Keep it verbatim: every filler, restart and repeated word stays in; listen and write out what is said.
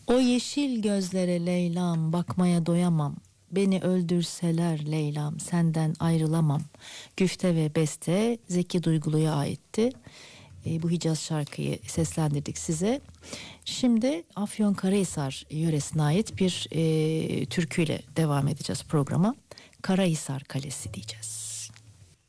O yeşil gözlere Leyla'm, bakmaya doyamam. Beni öldürseler Leyla'm, senden ayrılamam. Güfte ve beste Zeki Duygulu'ya aitti. E, bu Hicaz şarkıyı seslendirdik size. Şimdi Afyonkarahisar yöresine ait bir e, türküyle devam edeceğiz programa. Karahisar Kalesi diyeceğiz.